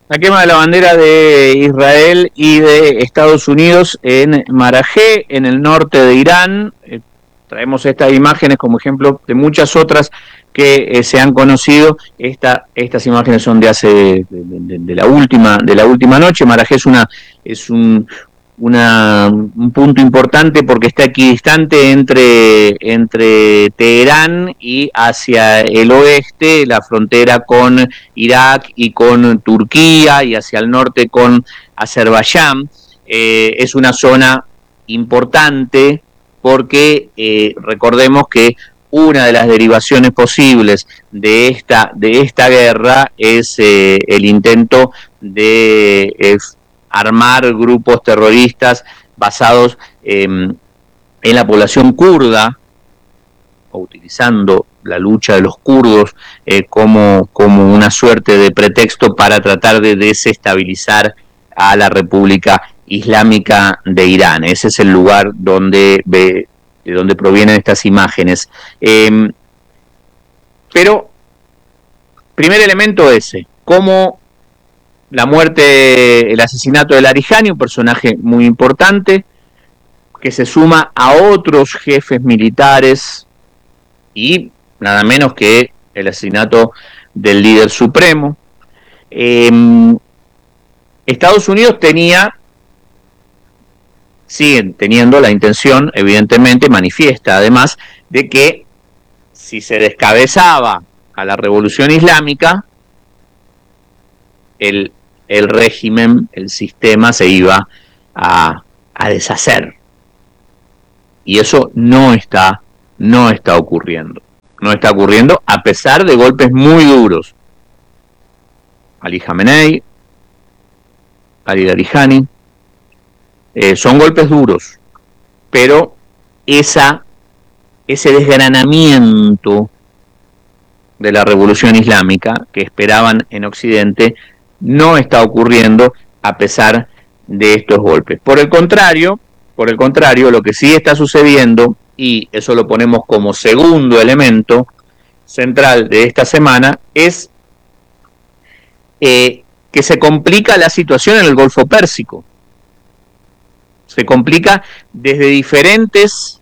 La quema de la bandera de Israel y de Estados Unidos en Marajé, en el norte de Irán. Traemos estas imágenes como ejemplo de muchas otras que se han conocido. Estas imágenes son de hace de la última noche. Marajé es un punto importante porque está equidistante entre Teherán y hacia el oeste, la frontera con Irak y con Turquía, y hacia el norte con Azerbaiyán. Es una zona importante porque recordemos que una de las derivaciones posibles de esta guerra es el intento de armar grupos terroristas basados en la población kurda, o utilizando la lucha de los kurdos como una suerte de pretexto para tratar de desestabilizar a la República Islámica de Irán. Ese es el lugar de donde provienen estas imágenes. Pero, primer elemento ese, cómo la muerte, el asesinato de Larijani, un personaje muy importante, que se suma a otros jefes militares y nada menos que el asesinato del líder supremo. Estados Unidos siguen teniendo la intención, evidentemente manifiesta además, de que si se descabezaba a la revolución islámica, el régimen, el sistema se iba a deshacer. Y eso no está ocurriendo. No está ocurriendo a pesar de golpes muy duros. Ali Khamenei, Ali Larijani, son golpes duros, pero ese desgranamiento de la revolución islámica que esperaban en Occidente no está ocurriendo a pesar de estos golpes. Por el contrario, lo que sí está sucediendo, y eso lo ponemos como segundo elemento central de esta semana, es que se complica la situación en el Golfo Pérsico. Se complica desde diferentes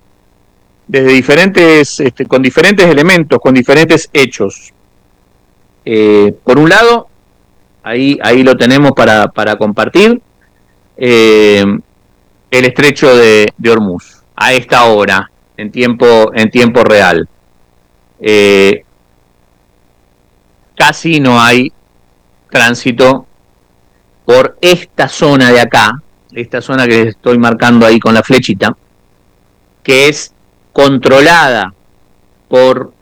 con diferentes elementos, con diferentes hechos. Por un lado, ahí lo tenemos para compartir, el estrecho de Hormuz, a esta hora, en tiempo real. Casi no hay tránsito por esta zona de acá, esta zona que estoy marcando ahí con la flechita, que es controlada por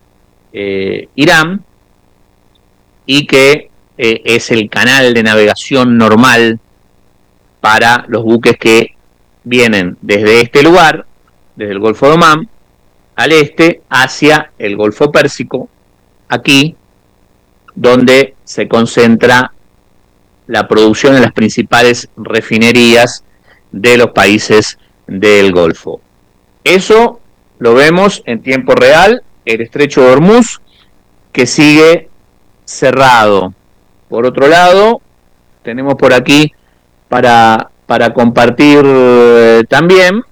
Irán y que es el canal de navegación normal para los buques que vienen desde este lugar, desde el Golfo de Omán, al este, hacia el Golfo Pérsico, aquí, donde se concentra la producción en las principales refinerías de los países del Golfo. Eso lo vemos en tiempo real, el estrecho de Hormuz, que sigue cerrado. Por otro lado, tenemos por aquí para compartir también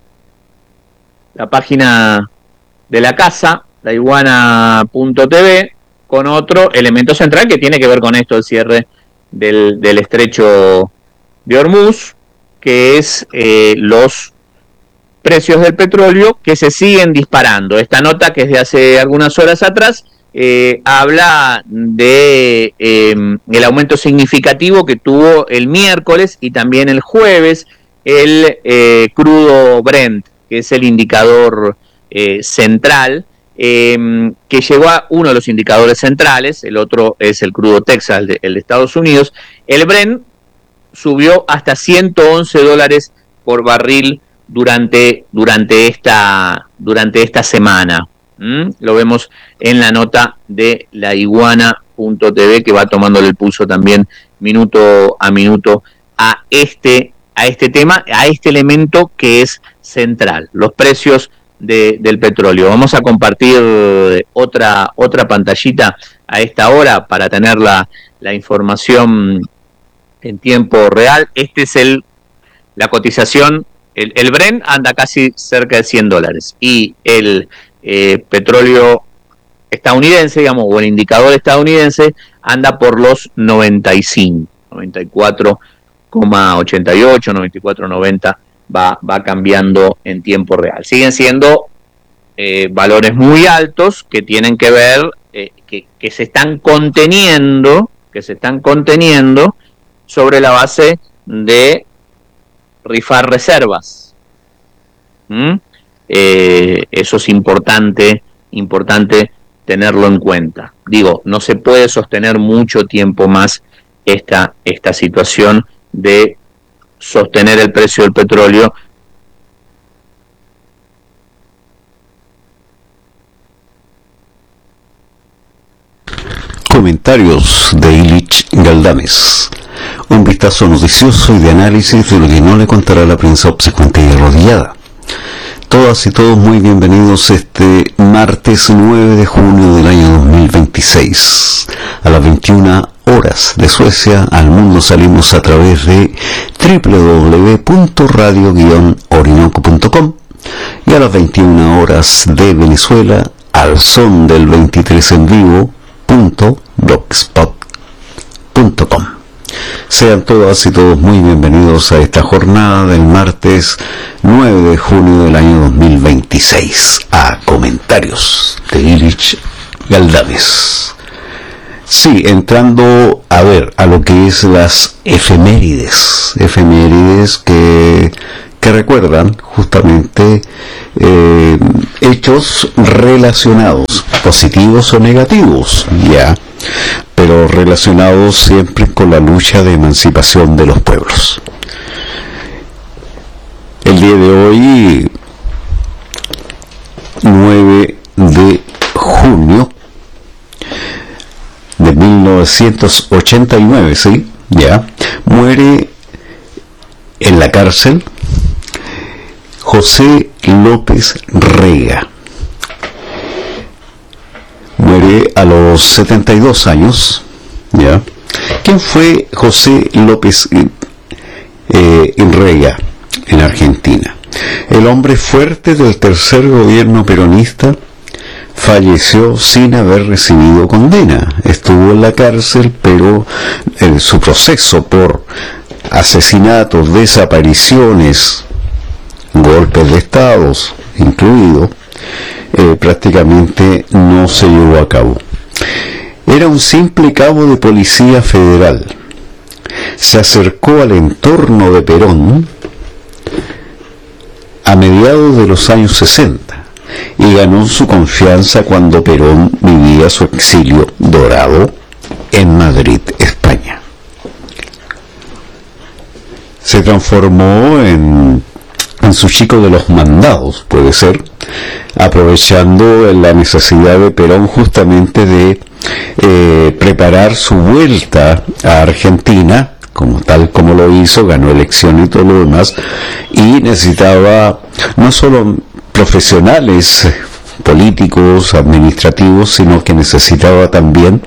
la página de la casa, laiguana.tv, con otro elemento central que tiene que ver con esto, el cierre del estrecho de Hormuz, que es los precios del petróleo que se siguen disparando. Esta nota, que es de hace algunas horas atrás, habla de el aumento significativo que tuvo el miércoles y también el jueves el crudo Brent, que es el indicador central, que llegó a uno de los indicadores centrales. El otro es el crudo Texas, el de Estados Unidos. El Brent subió hasta $111 por barril durante esta semana. Lo vemos en la nota de laiguana.tv, que va tomándole el pulso también minuto a minuto a este tema, a este elemento que es central, los precios del petróleo. Vamos a compartir otra pantallita a esta hora para tener la información en tiempo real. Este es la cotización. El Brent anda casi cerca de $100 y el petróleo estadounidense, digamos, o el indicador estadounidense anda por los 95, 94,88, 94,90 va cambiando en tiempo real. Siguen siendo valores muy altos que tienen que ver que se están conteniendo sobre la base de rifar reservas. Eso es importante tenerlo en cuenta. Digo, no se puede sostener mucho tiempo más esta situación de sostener el precio del petróleo. Comentarios de Illich Galdames. Un vistazo noticioso y de análisis de lo que no le contará la prensa obsecuente y arrodillada. Todas y todos muy bienvenidos este martes 9 de junio del año 2026. A las 21 horas de Suecia, al mundo salimos a través de www.radio-orinoco.com y a las 21 horas de Venezuela, al son del 23 en vivo.blogspot.com. Sean todas y todos muy bienvenidos a esta jornada del martes 9 de junio del año 2026. A comentarios de Illich Galdames. Sí, entrando a lo que es las efemérides que recuerdan justamente hechos relacionados, positivos o negativos, pero relacionados siempre con la lucha de emancipación de los pueblos. El día de hoy, 9 de junio de 1989, muere en la cárcel José López Rega. Muere a los 72 años. ¿Quién fue José López Rega en Argentina? El hombre fuerte del tercer gobierno peronista falleció sin haber recibido condena. Estuvo en la cárcel, pero su proceso por asesinatos, desapariciones, golpes de estados incluido, prácticamente no se llevó a cabo. Era un simple cabo de policía federal. Se acercó al entorno de Perón a mediados de los años 60 y ganó su confianza cuando Perón vivía su exilio dorado en Madrid, España. Se transformó en su chico de los mandados, puede ser, aprovechando la necesidad de Perón justamente de preparar su vuelta a Argentina, tal como lo hizo, ganó elecciones y todo lo demás, y necesitaba no solo profesionales políticos, administrativos, sino que necesitaba también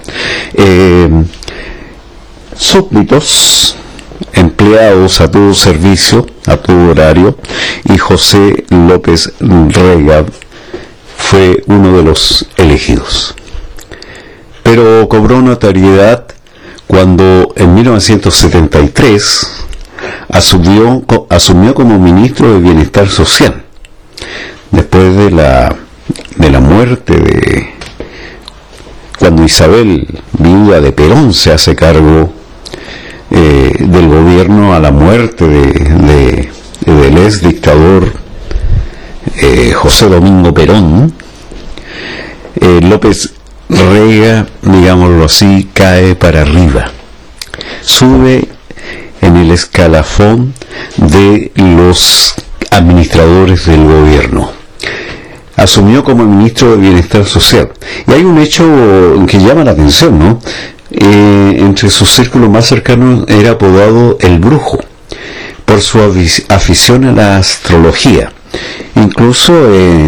súbditos, empleados a todo servicio, a todo horario, y José López Rega fue uno de los elegidos. Pero cobró notoriedad cuando en 1973 asumió como ministro de Bienestar Social, después de la muerte cuando Isabel, viuda de Perón, se hace cargo del gobierno a la muerte del ex dictador José Domingo Perón. López Rega, digámoslo así, cae para arriba, sube en el escalafón de los administradores del gobierno. Asumió como ministro de Bienestar Social. Y hay un hecho que llama la atención, ¿no? Entre sus círculos más cercanos era apodado el Brujo, por su afición a la astrología. Incluso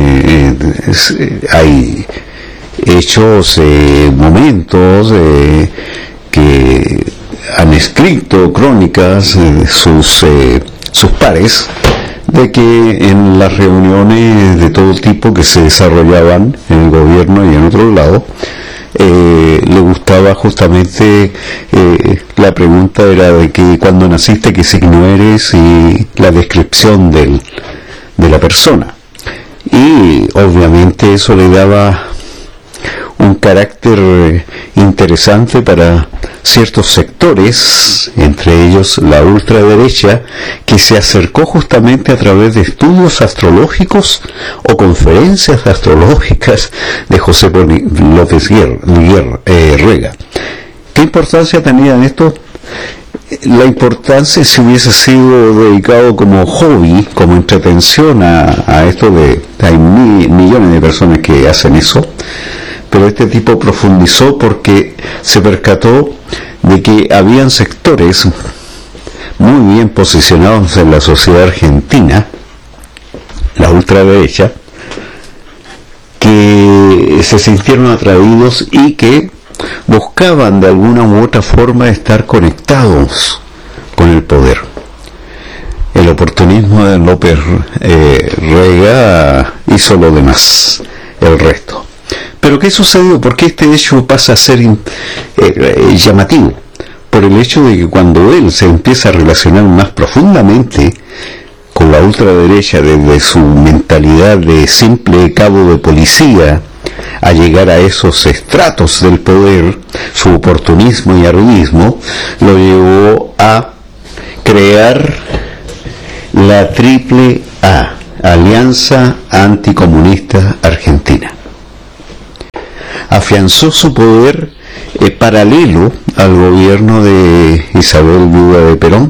hay hechos, momentos que han escrito crónicas sus pares, de que en las reuniones de todo tipo que se desarrollaban en el gobierno y en otro lado, le gustaba justamente, la pregunta era de que cuando naciste, qué signo eres, y la descripción de la persona. Y obviamente eso le daba un carácter interesante para ciertos sectores, entre ellos la ultraderecha, que se acercó justamente a través de estudios astrológicos o conferencias astrológicas de José López Rega. ¿Qué importancia tenía en esto? La importancia, si hubiese sido dedicado como hobby, como entretención a esto hay millones de personas que hacen eso, pero este tipo profundizó porque se percató de que habían sectores muy bien posicionados en la sociedad argentina, la ultraderecha, que se sintieron atraídos y que buscaban de alguna u otra forma estar conectados con el poder. El oportunismo de López Rega hizo lo demás, el resto. Pero ¿qué sucedió? ¿Por qué este hecho pasa a ser llamativo? Por el hecho de que cuando él se empieza a relacionar más profundamente con la ultraderecha, desde su mentalidad de simple cabo de policía a llegar a esos estratos del poder, su oportunismo y arribismo lo llevó a crear la AAA, Alianza Anticomunista Argentina. Afianzó su poder paralelo al gobierno de Isabel viuda de Perón,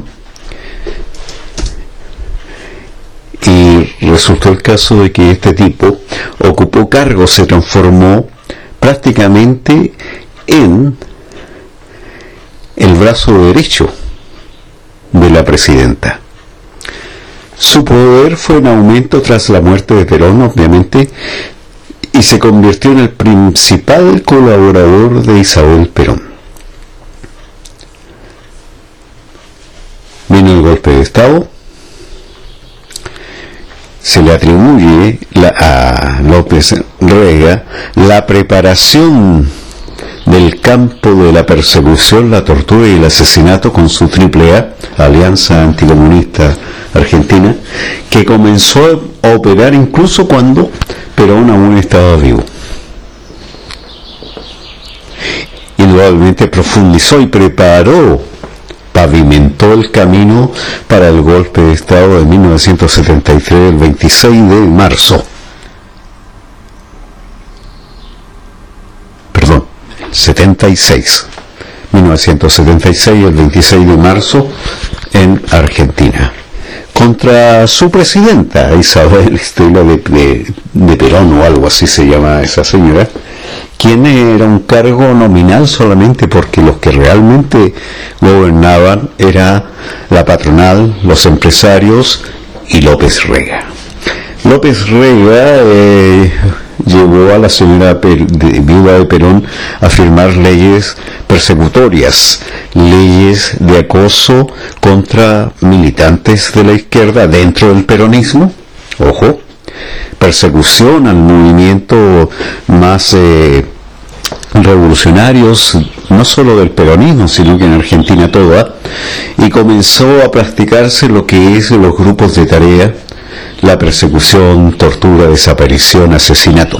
y resultó el caso de que este tipo ocupó cargos, se transformó prácticamente en el brazo derecho de la presidenta. Su poder fue en aumento tras la muerte de Perón, obviamente, y se convirtió en el principal colaborador de Isabel Perón. Vino el golpe de Estado. Se le atribuye a López Rega la preparación del campo de la persecución, la tortura y el asesinato con su AAA, Alianza Anticomunista Argentina, que comenzó a operar incluso cuando Perón aún estaba vivo. Indudablemente profundizó y pavimentó el camino para el golpe de Estado de 1973, el 26 de marzo. 1976, el 26 de marzo, en Argentina, contra su presidenta, Isabel Estela de Perón, o algo así se llama esa señora, quien era un cargo nominal solamente porque los que realmente gobernaban era la patronal, los empresarios y López Rega. López Rega llevó a la señora viuda de Perón a firmar leyes persecutorias, leyes de acoso contra militantes de la izquierda dentro del peronismo, ojo, persecución al movimiento más revolucionarios, no solo del peronismo, sino que en Argentina toda, y comenzó a practicarse lo que es los grupos de tarea, la persecución, tortura, desaparición, asesinato.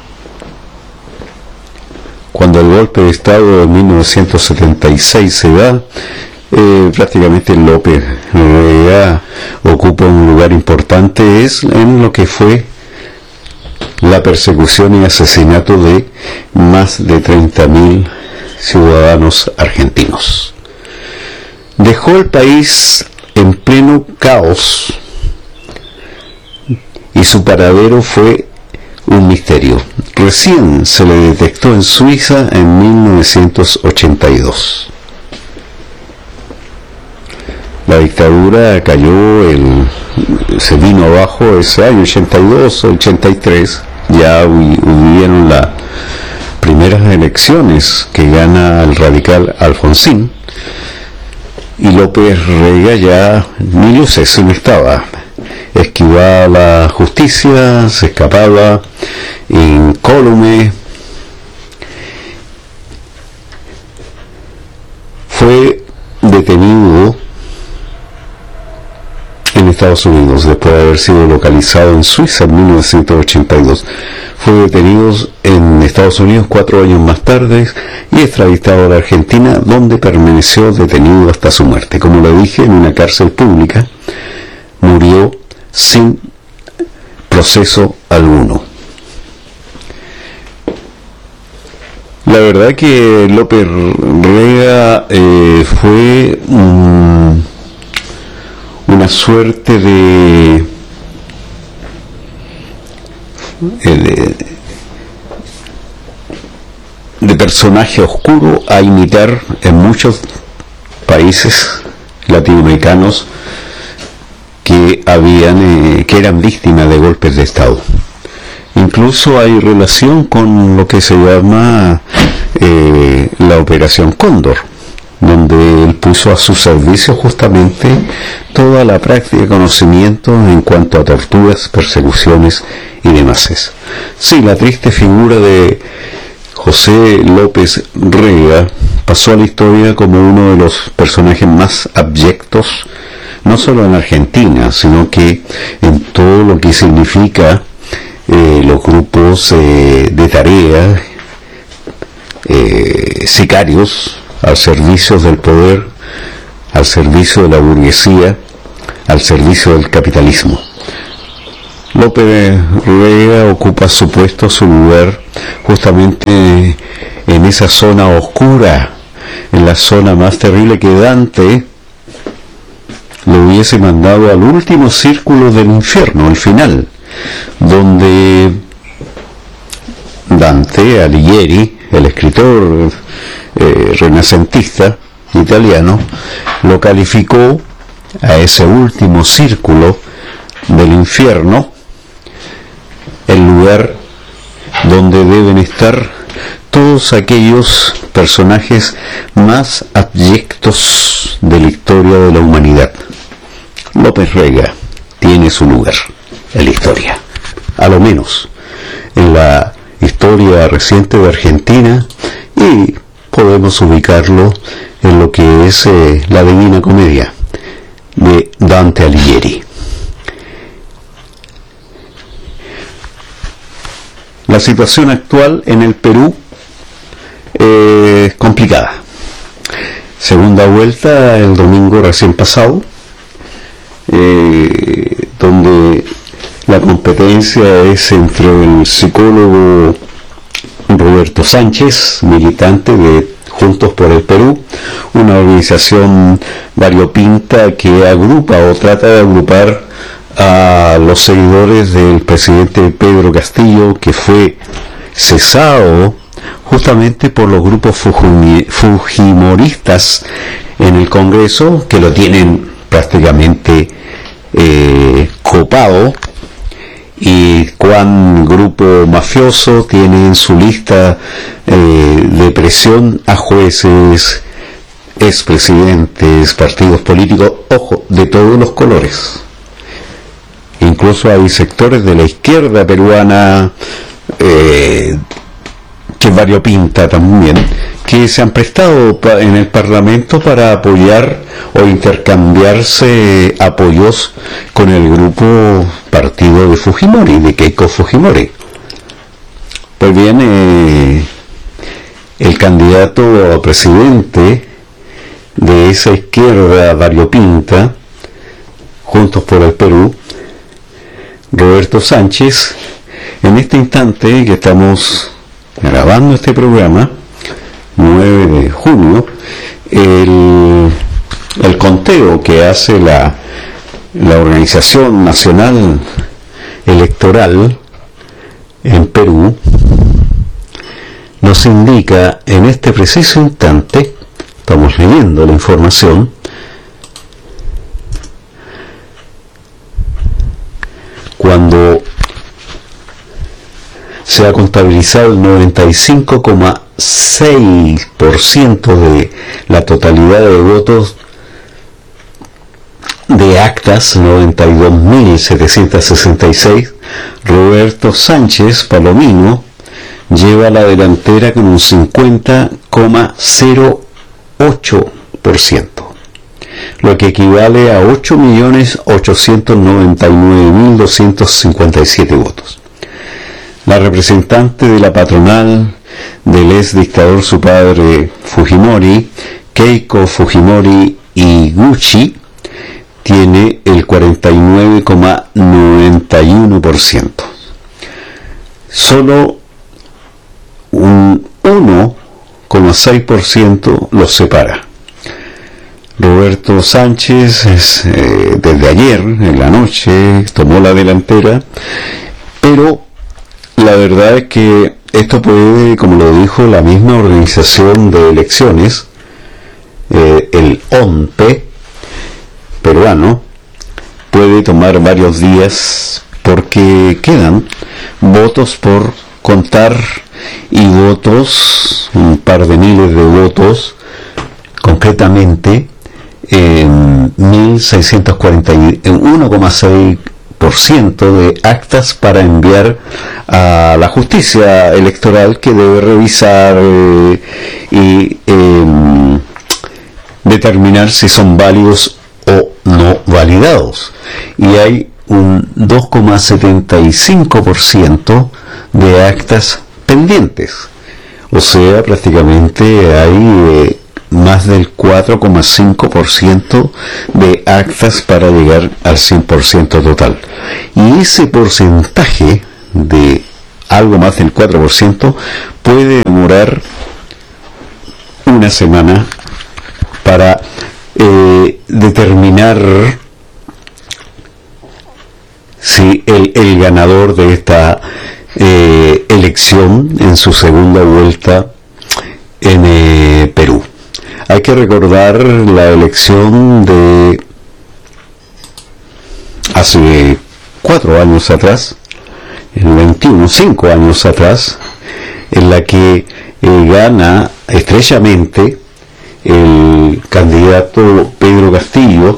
Cuando el golpe de Estado de 1976 se da, prácticamente López Rega ocupa un lugar importante en lo que fue la persecución y asesinato de más de 30.000 ciudadanos argentinos. Dejó el país en pleno caos y su paradero fue un misterio. Recién se le detectó en Suiza en 1982. La dictadura cayó el se vino abajo ese año 82 o 83, ya hubieron las primeras elecciones que gana el radical Alfonsín, y López Rega ya ni luces no estaba, esquivaba la justicia, se escapaba incólume. Fue detenido en Estados Unidos después de haber sido localizado en Suiza en 1982. Fue detenido en Estados Unidos 4 años más tarde y extraditado a la Argentina, donde permaneció detenido hasta su muerte. Como le dije, en una cárcel pública, murió sin proceso alguno. La verdad que López Rega fue una suerte de personaje oscuro a imitar en muchos países latinoamericanos que eran víctimas de golpes de Estado. Incluso hay relación con lo que se llama la Operación Cóndor, donde él puso a su servicio justamente toda la práctica de conocimiento en cuanto a torturas, persecuciones y demás. Sí, la triste figura de José López Rega pasó a la historia como uno de los personajes más abyectos, no solo en Argentina, sino que en todo lo que significa los grupos de tarea, sicarios al servicio del poder, al servicio de la burguesía, al servicio del capitalismo. López Rega ocupa su puesto, su lugar, justamente en esa zona oscura, en la zona más terrible que Dante lo hubiese mandado al último círculo del infierno, el final, donde Dante Alighieri, el escritor renacentista italiano, lo calificó a ese último círculo del infierno, el lugar donde deben estar todos aquellos personajes más abyectos de la historia de la humanidad. López Rega tiene su lugar en la historia, a lo menos en la historia reciente de Argentina, y podemos ubicarlo en lo que es la Divina Comedia de Dante Alighieri. La situación actual en el Perú es complicada. Segunda vuelta el domingo recién pasado, donde la competencia es entre el psicólogo Roberto Sánchez, militante de Juntos por el Perú, una organización variopinta que agrupa o trata de agrupar a los seguidores del presidente Pedro Castillo, que fue cesado justamente por los grupos fujimoristas en el Congreso, que lo tienen prácticamente copado, y cuán grupo mafioso tiene en su lista de presión a jueces, expresidentes, partidos políticos, ojo, de todos los colores. Incluso hay sectores de la izquierda peruana que variopinta también, que se han prestado en el Parlamento para apoyar o intercambiarse apoyos con el grupo partido de Fujimori, de Keiko Fujimori. Pues bien, el candidato a presidente de esa izquierda variopinta, Juntos por el Perú, Roberto Sánchez, en este instante que estamos grabando este programa, 9 de junio, el conteo que hace la Organización Nacional Electoral en Perú nos indica en este preciso instante, estamos leyendo la información, cuando se ha contabilizado el 95,6% de la totalidad de votos de actas, 92.766, Roberto Sánchez Palomino lleva la delantera con un 50,08%, lo que equivale a 8.899.257 votos. La representante de la patronal del ex dictador su padre Fujimori, Keiko Fujimori Iguchi, tiene el 49,91%. Solo un 1,6% los separa. Roberto Sánchez desde ayer en la noche tomó la delantera, pero la verdad es que esto puede, como lo dijo la misma organización de elecciones, el OMPE peruano, puede tomar varios días porque quedan votos por contar y votos, un par de miles de votos, concretamente 1,641,6% de actas para enviar a la justicia electoral, que debe revisar y determinar si son válidos o no validados. Y hay un 2,75% de actas pendientes, o sea, prácticamente hay más del 4,5% de actas para llegar al 100% total. Y ese porcentaje de algo más del 4% puede demorar una semana para determinar si el ganador de esta elección en su segunda vuelta en Perú. Hay que recordar la elección de hace 4 años atrás, el 5 años atrás, en la que gana estrechamente el candidato Pedro Castillo,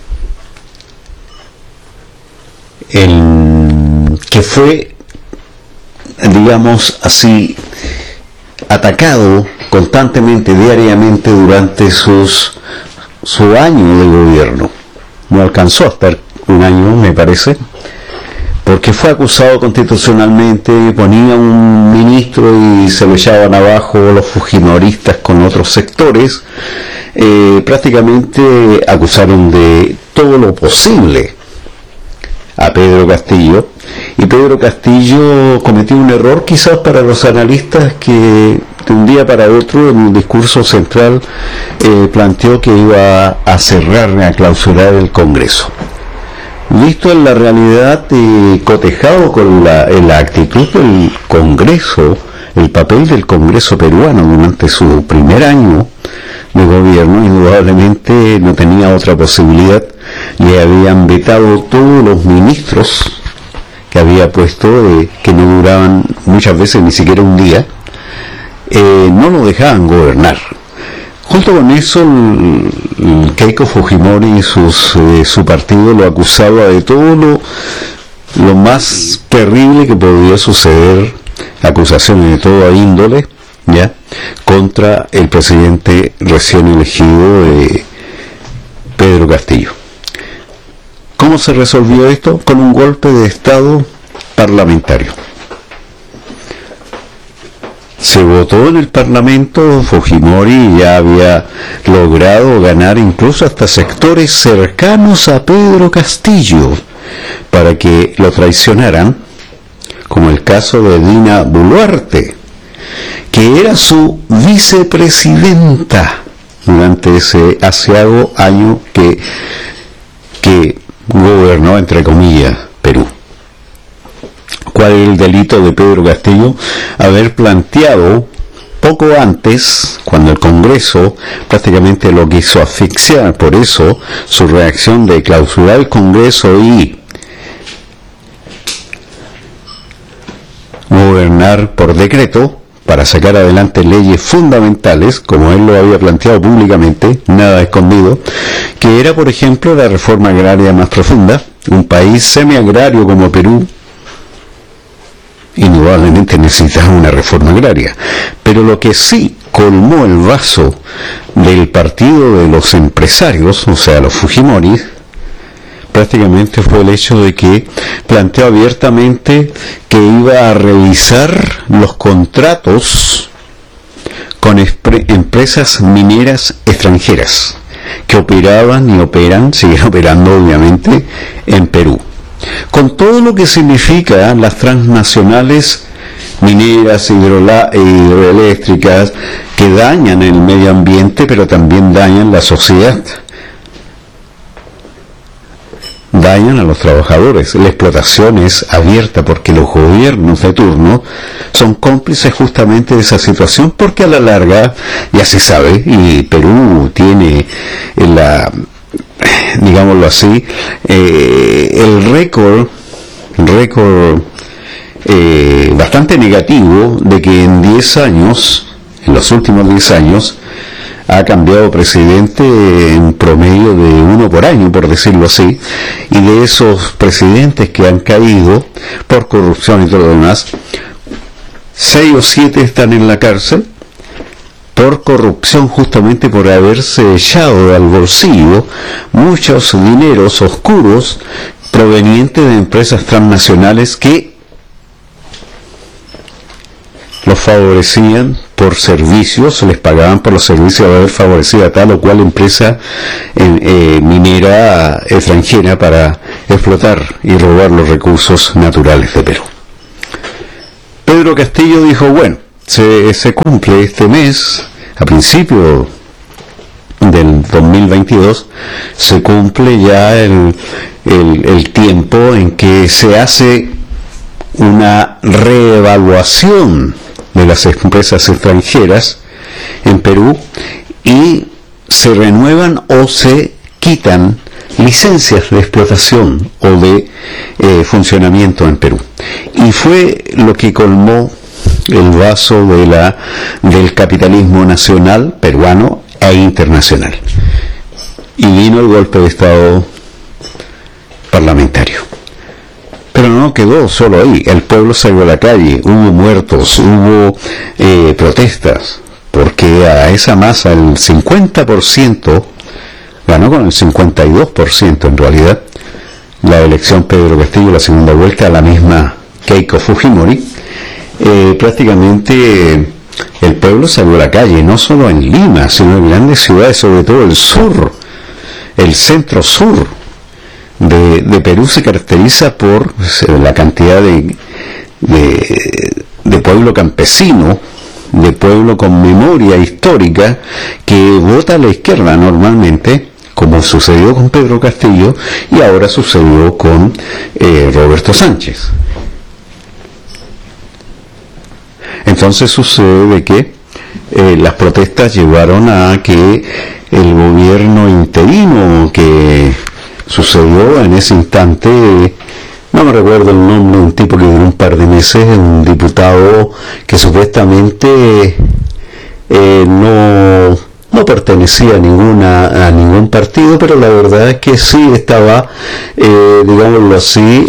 que fue, digamos así, atacado constantemente, diariamente, durante su año de gobierno. No alcanzó a estar un año, me parece, porque fue acusado constitucionalmente, ponía un ministro y se lo echaban abajo los fujimoristas con otros sectores. Prácticamente acusaron de todo lo posible a Pedro Castillo, y Pedro Castillo cometió un error quizás para los analistas, que de un día para otro en un discurso central planteó que iba a cerrar, a clausurar el Congreso. Visto en la realidad, cotejado con la actitud del Congreso, el papel del Congreso peruano durante su primer año de gobierno, indudablemente no tenía otra posibilidad. Le habían vetado todos los ministros que había puesto, que no duraban muchas veces ni siquiera un día, no lo dejaban gobernar. Junto con eso, el Keiko Fujimori y su partido lo acusaba de todo lo más terrible que podía suceder, acusaciones de toda índole, ya, contra el presidente recién elegido, Pedro Castillo. ¿Cómo se resolvió esto? Con un golpe de Estado parlamentario. Se votó en el Parlamento, Fujimori ya había logrado ganar incluso hasta sectores cercanos a Pedro Castillo para que lo traicionaran, como el caso de Dina Boluarte, que era su vicepresidenta durante ese aciago año que gobernó, entre comillas, Perú. ¿Cuál es el delito de Pedro Castillo? Haber planteado poco antes, cuando el Congreso prácticamente lo quiso asfixiar. Por eso su reacción de clausurar el Congreso y ordenar por decreto para sacar adelante leyes fundamentales, como él lo había planteado públicamente, nada escondido, que era, por ejemplo, la reforma agraria más profunda. Un país semiagrario como Perú indudablemente necesitaba una reforma agraria, pero lo que sí colmó el vaso del partido de los empresarios, o sea, los Fujimori, prácticamente fue el hecho de que planteó abiertamente que iba a revisar los contratos con empresas mineras extranjeras que operaban y operan, siguen operando obviamente, en Perú, con todo lo que significa las transnacionales mineras, hidroeléctricas, que dañan el medio ambiente, pero también dañan la sociedad, dañan a los trabajadores. La explotación es abierta porque los gobiernos de turno son cómplices justamente de esa situación, porque a la larga, ya se sabe, y Perú tiene digámoslo así, el récord bastante negativo de que en los últimos 10 años, ha cambiado presidente en promedio de uno por año, por decirlo así, y de esos presidentes que han caído por corrupción y todo lo demás, 6 o 7 están en la cárcel por corrupción, justamente por haberse echado al bolsillo muchos dineros oscuros provenientes de empresas transnacionales que los favorecían por servicios, les pagaban por los servicios de haber favorecido a tal o cual empresa minera extranjera para explotar y robar los recursos naturales de Perú. Pedro Castillo dijo, bueno, se cumple este mes, a principio del 2022, se cumple ya el tiempo en que se hace una reevaluación de las empresas extranjeras en Perú y se renuevan o se quitan licencias de explotación o de funcionamiento en Perú. Y fue lo que colmó el vaso del capitalismo nacional peruano e internacional. Y vino el golpe de Estado parlamentario. Pero no quedó solo ahí, el pueblo salió a la calle, hubo muertos, hubo protestas, porque a esa masa el 50% ganó con el 52% en realidad la elección Pedro Castillo, la segunda vuelta, a la misma Keiko Fujimori. Prácticamente el pueblo salió a la calle, no solo en Lima, sino en grandes ciudades, sobre todo el sur, el centro sur de Perú se caracteriza por la cantidad de pueblo campesino, de pueblo con memoria histórica, que vota a la izquierda normalmente, como sucedió con Pedro Castillo y ahora sucedió con Roberto Sánchez. Entonces sucede de que las protestas llevaron a que el gobierno interino que sucedió en ese instante, no me recuerdo el nombre, un tipo que duró un par de meses, un diputado que supuestamente no pertenecía a ningún partido, pero la verdad es que sí estaba, digámoslo así,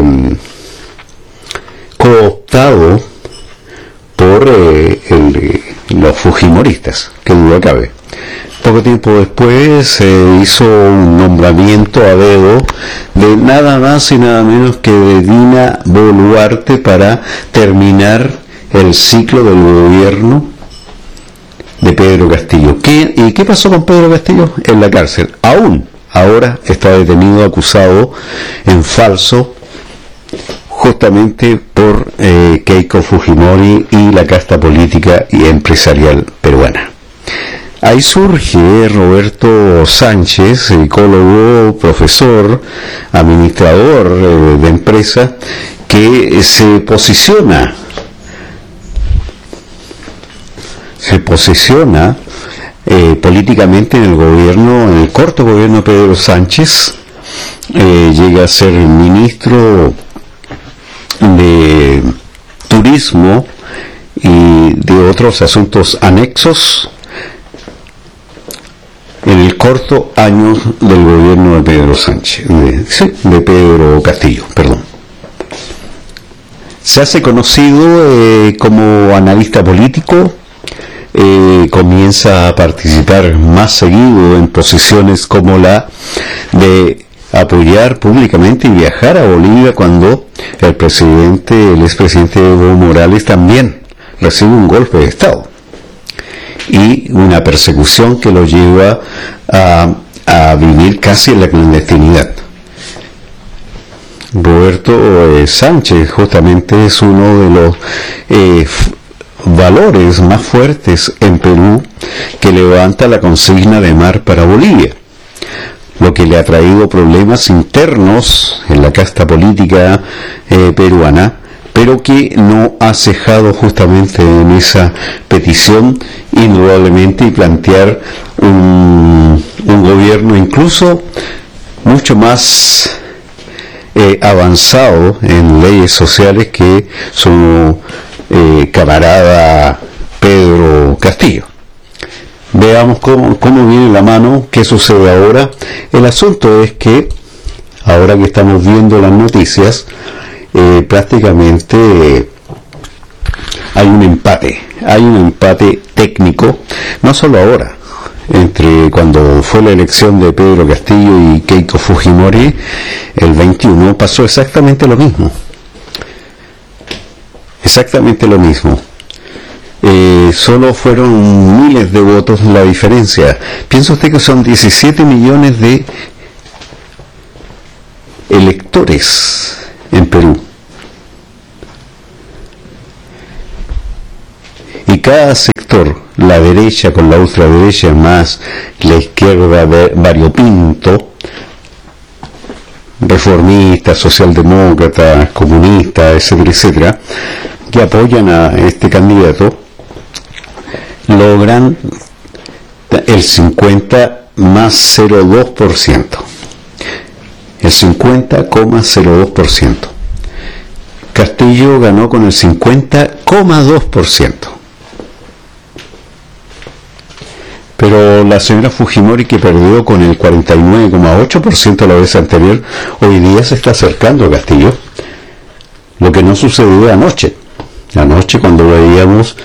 cooptado por los fujimoristas, que duda cabe. Poco tiempo después se hizo un nombramiento a dedo de nada más y nada menos que de Dina Boluarte para terminar el ciclo del gobierno de Pedro Castillo. ¿Y qué pasó con Pedro Castillo? En la cárcel. Ahora está detenido, acusado en falso, justamente por Keiko Fujimori y la casta política y empresarial peruana. Ahí surge Roberto Sánchez, psicólogo, profesor, administrador de empresa, que se posiciona políticamente en el gobierno, en el corto gobierno de Pedro Sánchez. Llega a ser ministro de turismo y de otros asuntos anexos en el corto año del gobierno de Pedro Sánchez, de Pedro Castillo, perdón. Se hace conocido como analista político, comienza a participar más seguido en posiciones como la de apoyar públicamente y viajar a Bolivia cuando el expresidente Evo Morales también recibe un golpe de Estado y una persecución que lo lleva a vivir casi en la clandestinidad. Roberto Sánchez justamente es uno de los valores más fuertes en Perú, que levanta la consigna de mar para Bolivia, lo que le ha traído problemas internos en la casta política peruana, pero que no ha cejado justamente en esa petición indudablemente y plantear un gobierno incluso mucho más avanzado en leyes sociales que su camarada Pedro Castillo. Veamos cómo viene la mano, qué sucede ahora. El asunto es que, ahora que estamos viendo las noticias, prácticamente hay un empate técnico, no solo ahora, entre cuando fue la elección de Pedro Castillo y Keiko Fujimori, el 21, pasó exactamente lo mismo. Solo fueron miles de votos la diferencia. Piensa usted que son 17 millones de electores en Perú. Y cada sector, la derecha con la ultraderecha más la izquierda variopinto, reformista, socialdemócrata, comunista, etcétera, etcétera, que apoyan a este candidato, logran el 50 más 0,2%. El 50,02%. Castillo ganó con el 50,2%. Pero la señora Fujimori, que perdió con el 49,8% la vez anterior, hoy día se está acercando a Castillo. Lo que no sucedió anoche. Anoche, cuando veíamos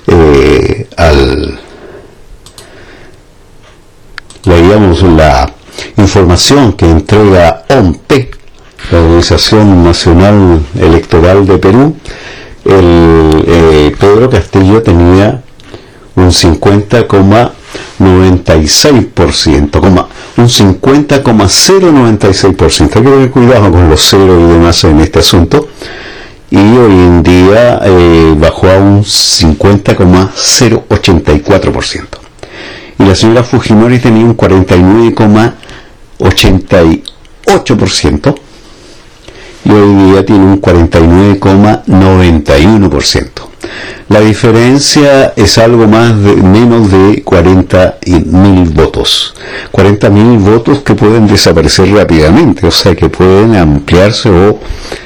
la información que entrega OMPE, la Organización Nacional Electoral de Perú, Pedro Castillo tenía un 50,96%, un 50,096%. Hay que tener cuidado con los ceros y demás en este asunto. Y hoy en día bajó a un 50,084%. Y la señora Fujimori tenía un 49,88%. Y hoy día tiene un 49,91%. La diferencia es algo menos de 40.000 votos. 40.000 votos que pueden desaparecer rápidamente, o sea que pueden ampliarse o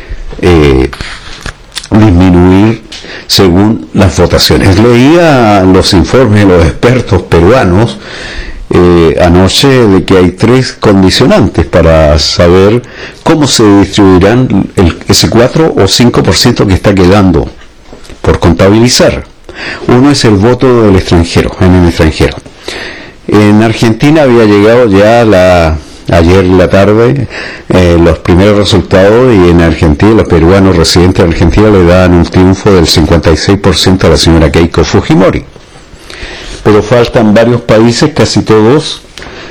disminuir según las votaciones. Leía los informes de los expertos peruanos anoche de que hay 3 condicionantes para saber cómo se distribuirán ese 4 o 5% que está quedando por contabilizar. Uno es el voto del extranjero, en el extranjero. En Argentina había llegado ya ayer en la tarde los primeros resultados, y en Argentina los peruanos residentes de Argentina le dan un triunfo del 56% a la señora Keiko Fujimori. Pero faltan varios países, casi todos,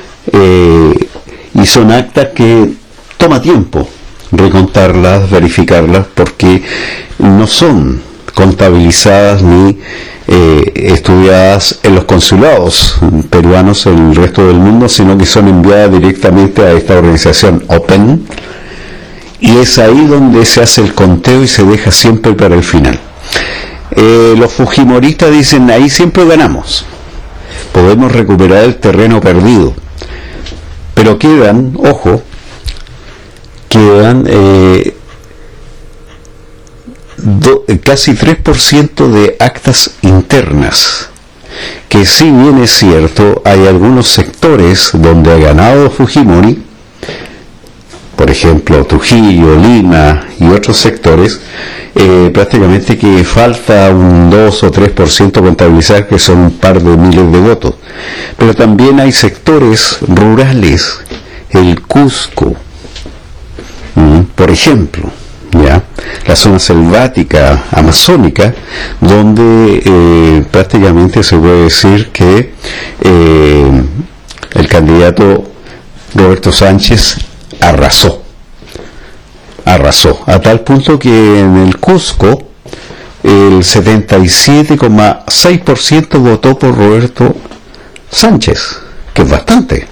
y son actas que toma tiempo recontarlas, verificarlas, porque no son contabilizadas ni estudiadas en los consulados peruanos en el resto del mundo, sino que son enviadas directamente a esta organización Open, y es ahí donde se hace el conteo y se deja siempre para el final. Los fujimoristas dicen: ahí siempre ganamos, podemos recuperar el terreno perdido, pero quedan casi 3% de actas internas. Que si bien es cierto, hay algunos sectores donde ha ganado Fujimori, por ejemplo Trujillo, Lima y otros sectores, prácticamente que falta un 2 o 3% contabilizar, que son un par de miles de votos. Pero también hay sectores rurales, el Cusco, por ejemplo, ya la zona selvática amazónica, donde prácticamente se puede decir que el candidato Roberto Sánchez arrasó, a tal punto que en el Cusco el 77,6% votó por Roberto Sánchez, que es bastante.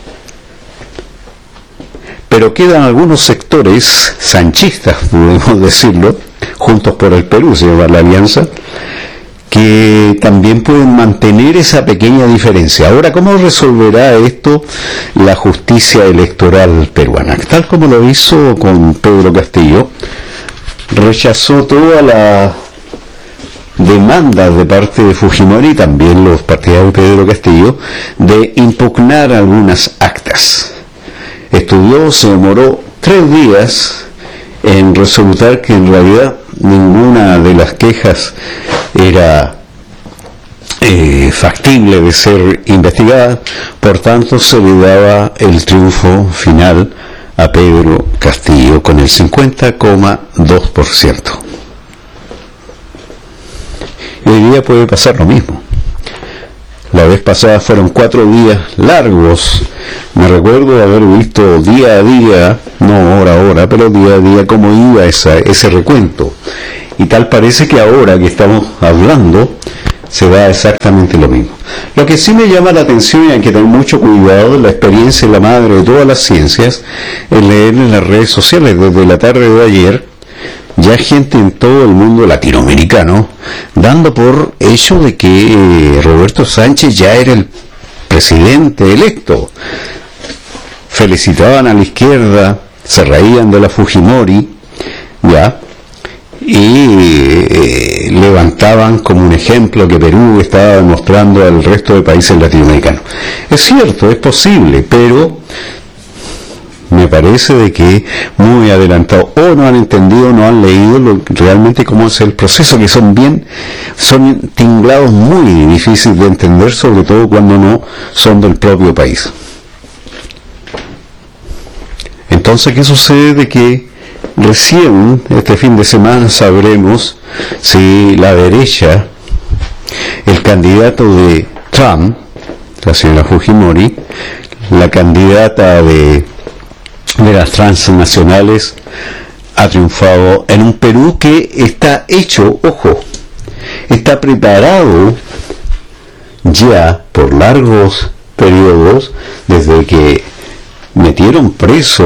Pero quedan algunos sectores sanchistas, podemos decirlo, Juntos por el Perú se llama la alianza, que también pueden mantener esa pequeña diferencia. Ahora, ¿cómo resolverá esto la justicia electoral peruana? Tal como lo hizo con Pedro Castillo, rechazó toda la demandas de parte de Fujimori y también los partidarios de Pedro Castillo de impugnar algunas actas. Estudió, se demoró 3 días en resultar que en realidad ninguna de las quejas era factible de ser investigada, por tanto se le daba el triunfo final a Pedro Castillo con el 50,2%. Y hoy día puede pasar lo mismo. La vez pasada fueron 4 días largos. Me recuerdo haber visto día a día, no hora a hora, pero día a día cómo iba ese recuento. Y tal parece que ahora que estamos hablando se da exactamente lo mismo. Lo que sí me llama la atención, y hay que tener mucho cuidado, la experiencia es la madre de todas las ciencias, es leer en las redes sociales desde la tarde de ayer, ya gente en todo el mundo latinoamericano dando por hecho de que Roberto Sánchez ya era el presidente electo. Felicitaban a la izquierda, se reían de la Fujimori, ya, y levantaban como un ejemplo que Perú estaba demostrando al resto de países latinoamericanos. Es cierto, es posible, pero me parece de que muy adelantado, o no han entendido, no han leído realmente cómo es el proceso, que son tinglados muy difíciles de entender, sobre todo cuando no son del propio país. Entonces, ¿qué sucede? De que recién este fin de semana sabremos si la derecha, el candidato de Trump, la señora Fujimori, la candidata de las transnacionales, ha triunfado en un Perú que está hecho, ojo, está preparado ya por largos periodos, desde que metieron preso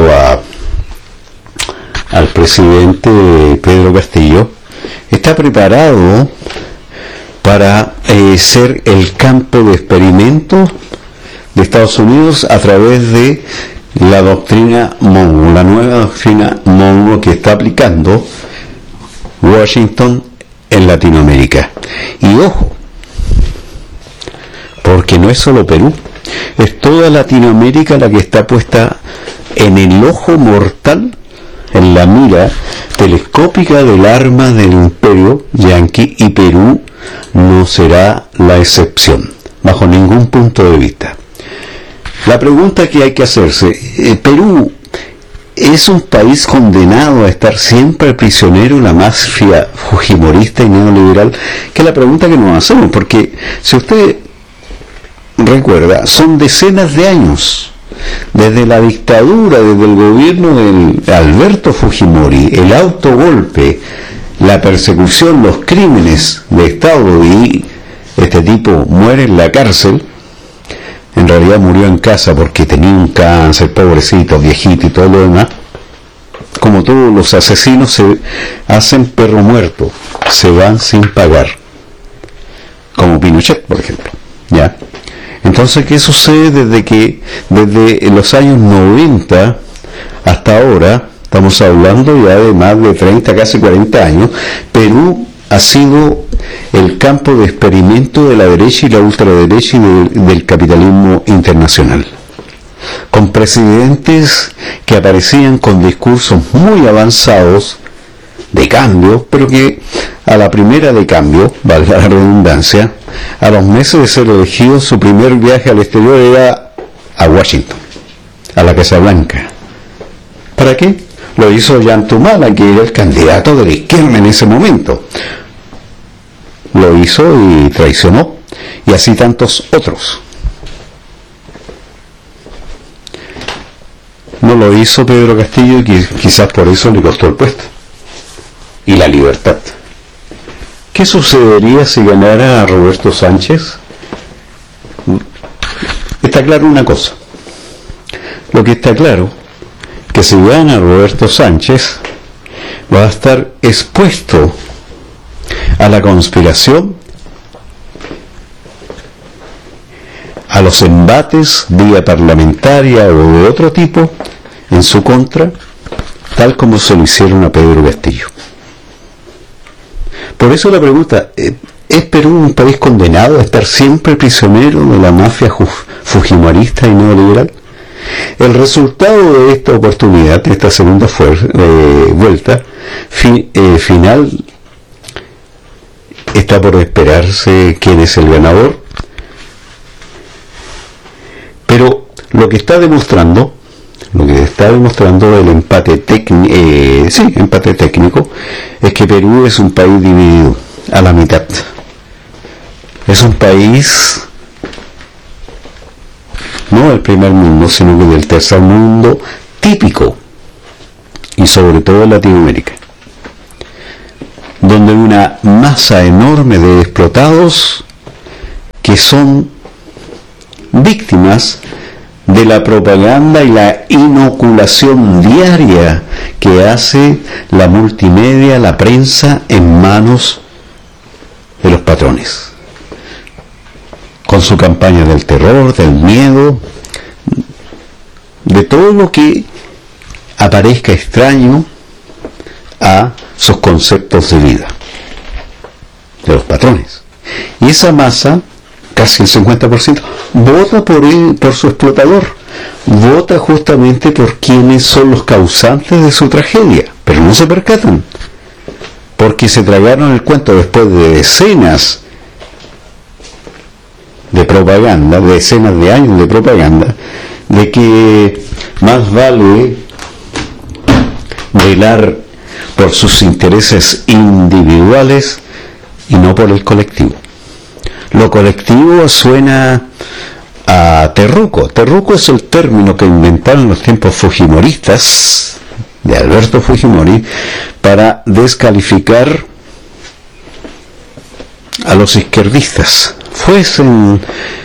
al presidente Pedro Castillo, está preparado para ser el campo de experimento de Estados Unidos a través de la doctrina Monroe, la nueva doctrina Monroe que está aplicando Washington en Latinoamérica. Y ojo, porque no es solo Perú, es toda Latinoamérica la que está puesta en el ojo mortal, en la mira telescópica del arma del imperio yanqui, y Perú no será la excepción, bajo ningún punto de vista. La pregunta que hay que hacerse, ¿Perú es un país condenado a estar siempre prisionero en la mafia fujimorista y neoliberal? Que es la pregunta que nos hacemos, porque si usted recuerda, son decenas de años, desde la dictadura, desde el gobierno de Alberto Fujimori, el autogolpe, la persecución, los crímenes de Estado, y este tipo muere en la cárcel. En realidad murió en casa porque tenía un cáncer, pobrecito, viejito y todo lo demás. Como todos los asesinos, se hacen perro muerto, se van sin pagar, como Pinochet, por ejemplo, ¿ya? Entonces, ¿qué sucede desde los años 90 hasta ahora? Estamos hablando ya de más de 30, casi 40 años. Perú ha sido el campo de experimento de la derecha y la ultraderecha y del capitalismo internacional, con presidentes que aparecían con discursos muy avanzados de cambio, pero que a la primera de cambio, valga la redundancia, a los meses de ser elegidos, su primer viaje al exterior era a Washington, a la Casa Blanca. ¿Para qué? Lo hizo Ollanta, que era el candidato de la izquierda en ese momento. Lo hizo y traicionó, y así tantos otros. No lo hizo Pedro Castillo, y quizás por eso le costó el puesto y la libertad. ¿Qué sucedería si ganara a Roberto Sánchez? Está claro una cosa. Lo que está claro, que si gana Roberto Sánchez, va a estar expuesto a la conspiración, a los embates vía parlamentaria o de otro tipo en su contra, tal como se lo hicieron a Pedro Castillo. Por eso la pregunta, ¿es Perú un país condenado a estar siempre prisionero de la mafia fujimorista y neoliberal? El resultado de esta oportunidad, de esta segunda vuelta final, está por esperarse quién es el ganador, pero lo que está demostrando el empate técnico es que Perú es un país dividido a la mitad. Es un país no del primer mundo, sino que del tercer mundo típico, y sobre todo en Latinoamérica, donde hay una masa enorme de explotados que son víctimas de la propaganda y la inoculación diaria que hace la multimedia, la prensa, en manos de los patrones, con su campaña del terror, del miedo, de todo lo que aparezca extraño a sus conceptos de vida de los patrones. Y esa masa, casi el 50%, vota por su explotador, vota justamente por quienes son los causantes de su tragedia, pero no se percatan, porque se tragaron el cuento después de decenas de propaganda, decenas de años de propaganda, de que más vale velar por sus intereses individuales y no por el colectivo. Lo colectivo suena a terruco. Terruco es el término que inventaron en los tiempos fujimoristas, de Alberto Fujimori, para descalificar a los izquierdistas, fuesen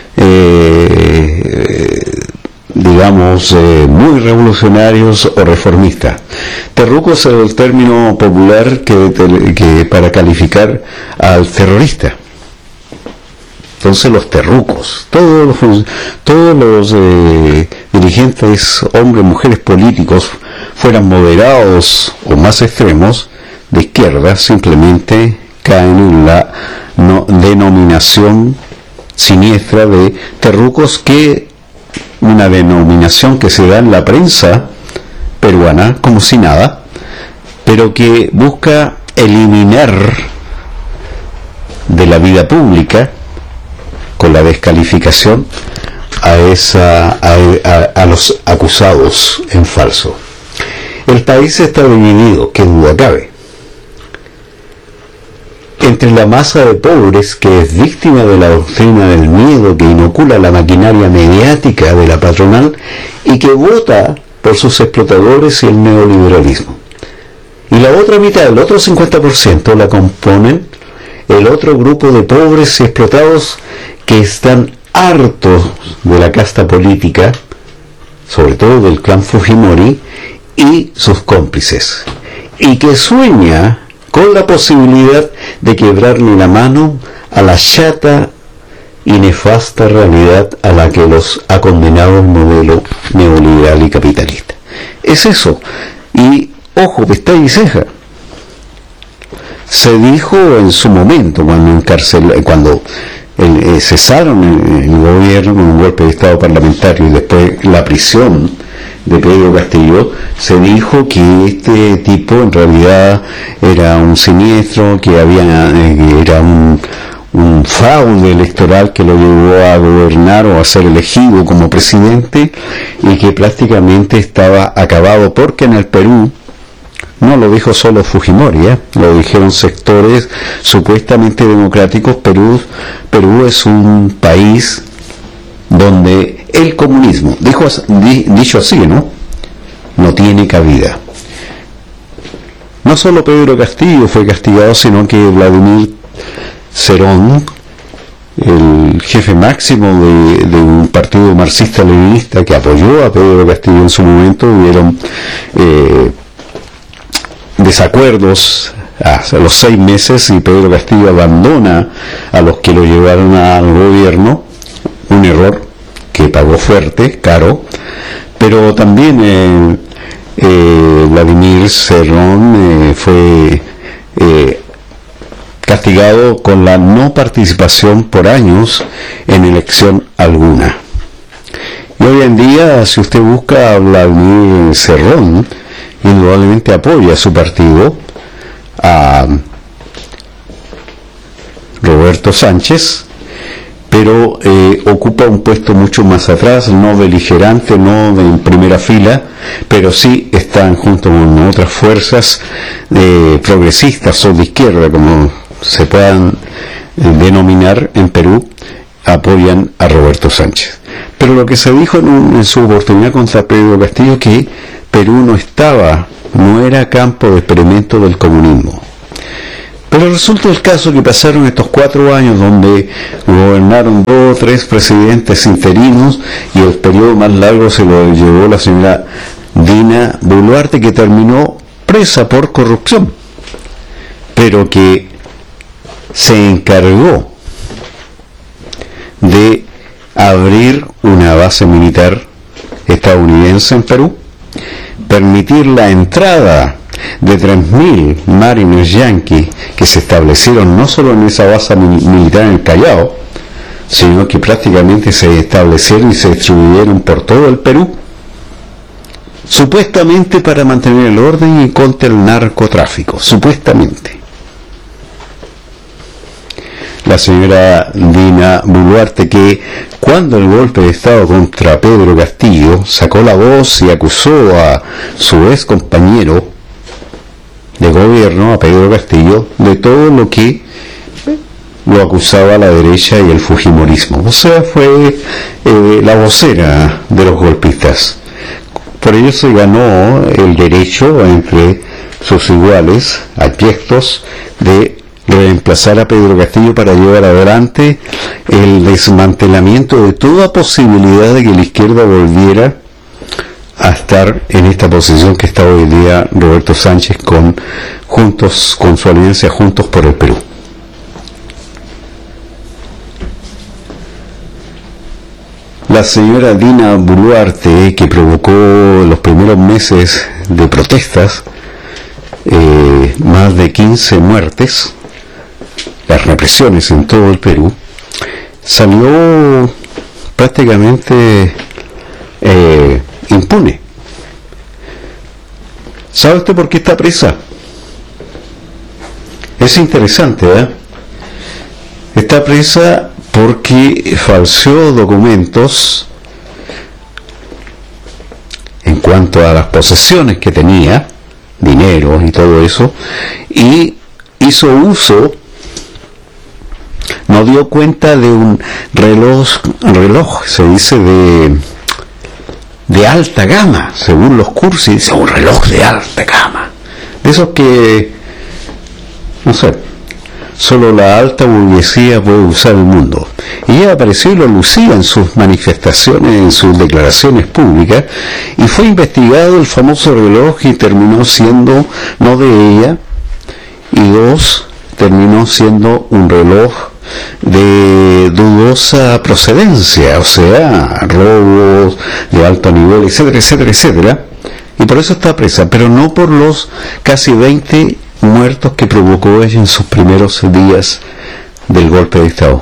muy revolucionarios o reformistas. Terruco es el término popular que para calificar al terrorista. Entonces los terrucos, todos los dirigentes, hombres, mujeres políticos, fueran moderados o más extremos, de izquierda, simplemente caen en la denominación siniestra de terrucos, que una denominación que se da en la prensa peruana como si nada, pero que busca eliminar de la vida pública, con la descalificación, a los acusados en falso. El país está dividido, qué duda cabe, entre la masa de pobres que es víctima de la doctrina del miedo que inocula la maquinaria mediática de la patronal y que vota por sus explotadores y el neoliberalismo. Y la otra mitad, el otro 50%, la componen el otro grupo de pobres y explotados que están hartos de la casta política, sobre todo del clan Fujimori y sus cómplices, y que sueña con la posibilidad de quebrarle la mano a la chata y nefasta realidad a la que los ha condenado el modelo neoliberal y capitalista. Es eso. Y ojo, pestaña y ceja. Se dijo en su momento, cuando cesaron el gobierno con un golpe de Estado parlamentario y después la prisión de Pedro Castillo, se dijo que este tipo en realidad era un siniestro, que era un fraude electoral que lo llevó a gobernar o a ser elegido como presidente, y que prácticamente estaba acabado, porque en el Perú, no lo dijo solo Fujimori, lo dijeron sectores supuestamente democráticos. Perú es un país donde el comunismo, dicho así, no tiene cabida. No solo Pedro Castillo fue castigado, sino que Vladimir Cerrón, el jefe máximo de un partido marxista-leninista que apoyó a Pedro Castillo en su momento, hubieron desacuerdos a los 6 meses y Pedro Castillo abandona a los que lo llevaron al gobierno, un error que pagó fuerte, caro. Pero también Vladimir Cerrón fue castigado con la no participación por años en elección alguna. Y hoy en día, si usted busca a Vladimir Cerrón, indudablemente apoya a su partido, a Roberto Sánchez, pero ocupa un puesto mucho más atrás, no beligerante, no en primera fila, pero sí están junto con otras fuerzas progresistas o de izquierda, como se puedan denominar en Perú, apoyan a Roberto Sánchez. Pero lo que se dijo en su oportunidad contra Pedro Castillo, que Perú no era campo de experimento del comunismo. Pero resulta el caso que pasaron estos 4 años donde gobernaron 2 o 3 presidentes interinos, y el periodo más largo se lo llevó la señora Dina Boluarte, que terminó presa por corrupción, pero que se encargó de abrir una base militar estadounidense en Perú, permitir la entrada de 3.000 marines yanquis que se establecieron no solo en esa base militar en el Callao, sino que prácticamente se establecieron y se distribuyeron por todo el Perú, supuestamente para mantener el orden y contra el narcotráfico, supuestamente. La señora Dina Boluarte, que cuando el golpe de Estado contra Pedro Castillo sacó la voz y acusó a su ex compañero de gobierno, a Pedro Castillo, de todo lo que lo acusaba la derecha y el fujimorismo. O sea, fue la vocera de los golpistas. Por ello se ganó el derecho entre sus iguales, abyectos, de reemplazar a Pedro Castillo para llevar adelante el desmantelamiento de toda posibilidad de que la izquierda volviera a estar en esta posición que está hoy día Roberto Sánchez con su alianza Juntos por el Perú. La señora Dina Boluarte, que provocó los primeros meses de protestas, más de 15 muertes, las represiones en todo el Perú, salió prácticamente impune. ¿Sabe usted por qué está presa? Es interesante, Está presa porque falseó documentos en cuanto a las posesiones que tenía, dinero y todo eso, y hizo uso, no dio cuenta de un reloj, se dice de alta gama, según los cursos, dice un reloj de alta gama, de esos que, no sé, solo la alta burguesía puede usar el mundo. Y ella apareció y lo lucía en sus manifestaciones, en sus declaraciones públicas, y fue investigado el famoso reloj y terminó siendo, no de ella, y 2, terminó siendo un reloj de dudosa procedencia, o sea, robos de alto nivel, etcétera, etcétera, etcétera, y por eso está presa, pero no por los casi 20 muertos que provocó ella en sus primeros días del golpe de Estado.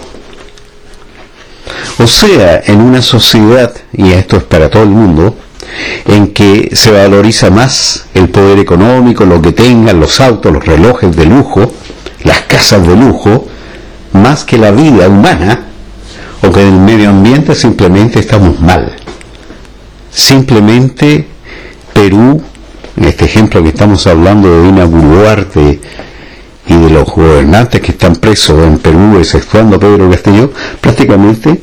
O sea, en una sociedad, y esto es para todo el mundo, en que se valoriza más el poder económico, lo que tengan, los autos, los relojes de lujo, las casas de lujo, más que la vida humana, o que en el medio ambiente simplemente estamos mal. Simplemente Perú, en este ejemplo que estamos hablando de Dina Boluarte y de los gobernantes que están presos en Perú, exceptuando a Pedro Castillo, prácticamente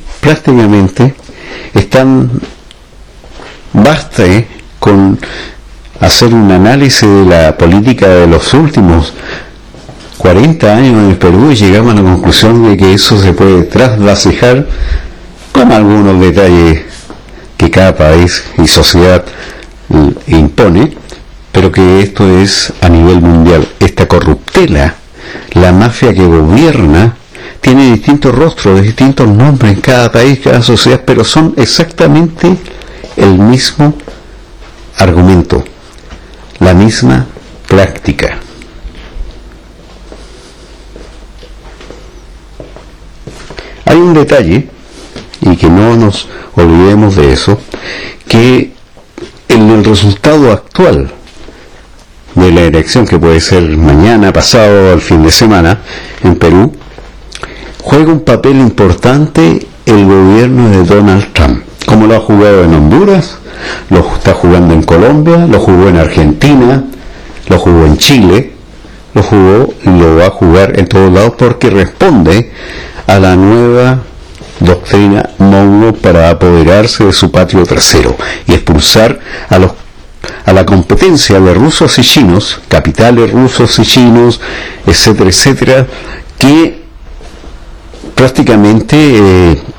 están, basta con hacer un análisis de la política de los últimos 40 años en el Perú y llegamos a la conclusión de que eso se puede trasvasijar con algunos detalles que cada país y sociedad impone, pero que esto es a nivel mundial. Esta corruptela, la mafia que gobierna, tiene distintos rostros, distintos nombres en cada país, cada sociedad, pero son exactamente el mismo argumento, la misma práctica. Hay un detalle, y que no nos olvidemos de eso, que en el resultado actual de la elección, que puede ser mañana, pasado, al fin de semana, en Perú, juega un papel importante el gobierno de Donald Trump, como lo ha jugado en Honduras, lo está jugando en Colombia, lo jugó en Argentina, lo jugó en Chile, lo va a jugar en todos lados, porque responde a la nueva doctrina Monroe para apoderarse de su patio trasero y expulsar a la competencia de rusos y chinos, capitales rusos y chinos, etcétera, etcétera, que prácticamente